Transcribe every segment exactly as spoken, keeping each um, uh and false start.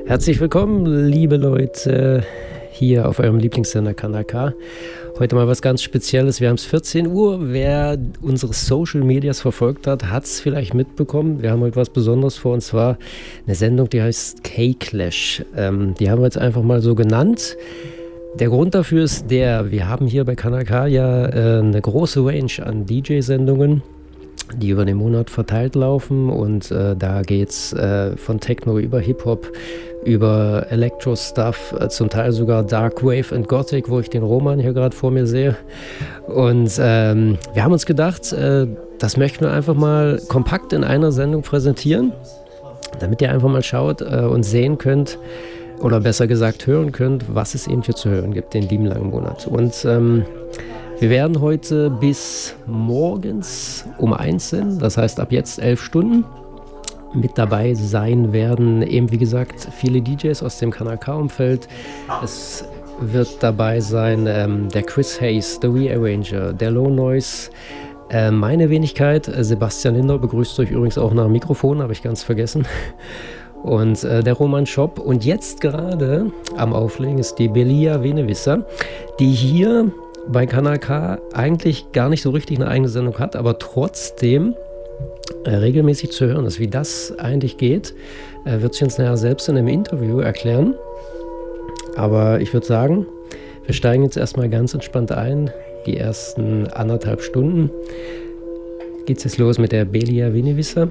Herzlich willkommen, liebe Leute, hier auf eurem Lieblingssender Kanal K. Heute mal was ganz Spezielles. Wir haben es vierzehn Uhr. Wer unsere Social Medias verfolgt hat, hat es vielleicht mitbekommen. Wir haben heute was Besonderes vor, und zwar eine Sendung, die heißt K-Clash. Ähm, die haben wir jetzt einfach mal so genannt. Der Grund dafür ist der, wir haben hier bei Kanal K ja äh, eine große Range an D J-Sendungen, die über den Monat verteilt laufen, und äh, da geht's äh, von Techno über Hip-Hop, über Electro-Stuff, äh, zum Teil sogar Dark Wave und Gothic, wo ich den Roman hier gerade vor mir sehe. Und ähm, wir haben uns gedacht, äh, das möchten wir einfach mal kompakt in einer Sendung präsentieren, damit ihr einfach mal schaut äh, und sehen könnt, oder besser gesagt hören könnt, was es eben hier zu hören gibt, den lieben langen Monat. Und ähm, wir werden heute bis morgens um eins sind, das heißt ab jetzt elf Stunden. Mit dabei sein werden eben, wie gesagt, viele D Js aus dem Kanal K-Umfeld. Es wird dabei sein ähm, der Chris Hayes, der Rearranger, der Low Noise, äh, meine Wenigkeit, äh, Sebastian Linder begrüßt euch übrigens auch nach dem Mikrofon, habe ich ganz vergessen. Und äh, der Roman Shop. Und jetzt gerade am Auflegen ist die Belia Venevissa, die hier bei Kanal K eigentlich gar nicht so richtig eine eigene Sendung hat, aber trotzdem äh, regelmäßig zu hören ist. Wie das eigentlich geht, äh, wird sie uns nachher selbst in einem Interview erklären. Aber ich würde sagen, wir steigen jetzt erstmal ganz entspannt ein. Die ersten anderthalb Stunden geht es jetzt los mit der Belia Venevissa,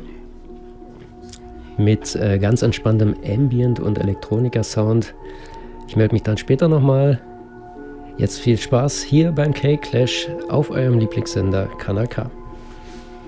mit äh, ganz entspanntem Ambient- und Elektronika-Sound. Ich melde mich dann später nochmal. Jetzt viel Spaß hier beim K-Clash auf eurem Lieblingssender Kanal K.